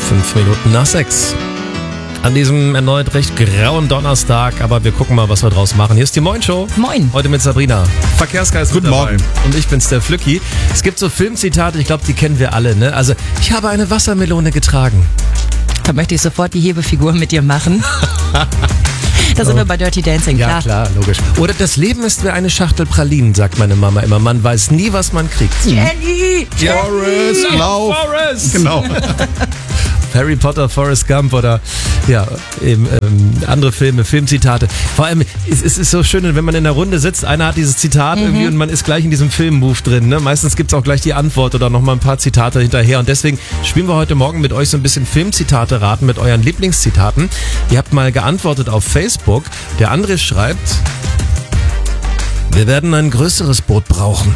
5:05 an diesem erneut recht grauen Donnerstag, aber wir gucken mal, was wir draus machen. Hier ist die Moin-Show. Moin. Heute mit Sabrina. Verkehrsgeist. Guten Morgen. Und ich bin's, der Flücki. Es gibt so Filmzitate, ich glaube, die kennen wir alle, ne? Also, ich habe eine Wassermelone getragen. Da möchte ich sofort die Hebefigur mit dir machen. Da sind wir bei Dirty Dancing, klar. Ja, klar, logisch. Oder das Leben ist wie eine Schachtel Pralinen, sagt meine Mama immer. Man weiß nie, was man kriegt. Jenny! Forrest, lauf. Forrest! Genau. Harry Potter, Forrest Gump oder ja, eben, andere Filme, Filmzitate. Vor allem, es ist so schön, wenn man in der Runde sitzt, einer hat dieses Zitat irgendwie und man ist gleich in diesem Film-Move drin. Ne? Meistens gibt es auch gleich die Antwort oder nochmal ein paar Zitate hinterher. Und deswegen spielen wir heute Morgen mit euch so ein bisschen Filmzitate raten mit euren Lieblingszitaten. Ihr habt mal geantwortet auf Facebook. Der André schreibt: Wir werden ein größeres Boot brauchen.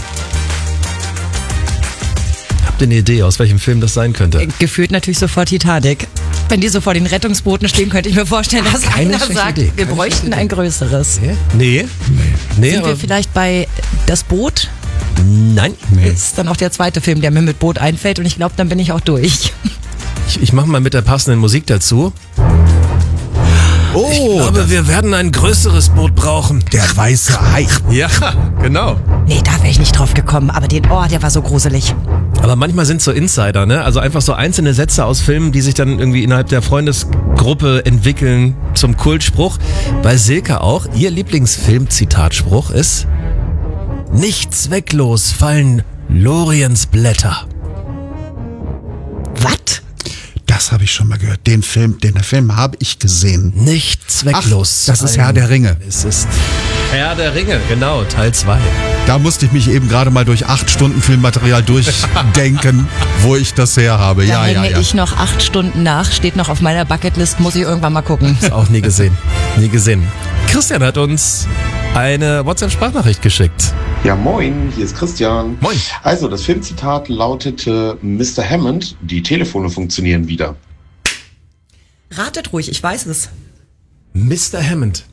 Habt ihr eine Idee, aus welchem Film das sein könnte? Gefühlt natürlich sofort Titanic. Wenn die so vor den Rettungsbooten stehen, könnte ich mir vorstellen, dass keine einer schlechte sagt, Idee. wir bräuchten ein größeres. Nee. Sind aber wir vielleicht bei Das Boot? nein. Das ist dann auch der zweite Film, der mir mit Boot einfällt und ich glaube, dann bin ich auch durch. Ich mache mal mit der passenden Musik dazu. Ich glaube, wir werden ein größeres Boot brauchen. Der weiße Hai. Ja, genau. Nee, da wäre ich nicht drauf gekommen, aber der war so gruselig. Aber manchmal sind es so Insider, ne? Also einfach so einzelne Sätze aus Filmen, die sich dann irgendwie innerhalb der Freundesgruppe entwickeln zum Kultspruch. Bei Silke auch. Ihr Lieblingsfilm-Zitatspruch ist: Nicht zwecklos fallen Loriens Blätter. Was? Das habe ich schon mal gehört. Den Film habe ich gesehen. Nicht zwecklos. Ach, das ist fallen. Herr der Ringe. Es ist Herr der Ringe, genau, Teil 2. Da musste ich mich eben gerade mal durch 8 Stunden Filmmaterial durchdenken, wo ich das her habe. Da Ja. hänge ich noch 8 Stunden nach, steht noch auf meiner Bucketlist, muss ich irgendwann mal gucken. Auch nie gesehen. Nie gesehen. Christian hat uns eine WhatsApp-Sprachnachricht geschickt. Ja, moin, hier ist Christian. Moin. Also, das Filmzitat lautete: Mr. Hammond, die Telefone funktionieren wieder. Ratet ruhig, ich weiß es. Mr. Hammond.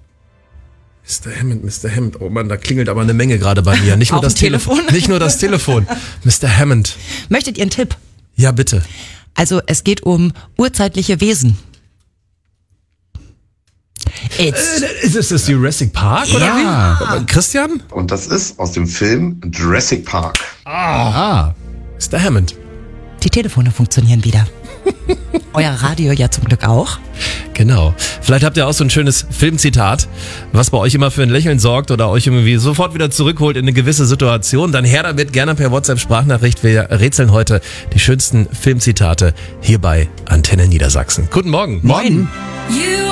Mr. Hammond. Oh Mann, da klingelt aber eine Menge gerade bei mir. Nicht nur Auf das dem Telefon? Nicht nur das Telefon. Mr. Hammond. Möchtet ihr einen Tipp? Ja, bitte. Also es geht um urzeitliche Wesen. Ist das Jurassic Park? Oder Ja. wie? Christian? Und das ist aus dem Film Jurassic Park. Aha. Mr. Hammond. Die Telefone funktionieren wieder. Euer Radio ja zum Glück auch. Genau. Vielleicht habt ihr auch so ein schönes Filmzitat, was bei euch immer für ein Lächeln sorgt oder euch irgendwie sofort wieder zurückholt in eine gewisse Situation. Dann her damit gerne per WhatsApp-Sprachnachricht. Wir rätseln heute die schönsten Filmzitate hier bei Antenne Niedersachsen. Guten Morgen. Morgen. You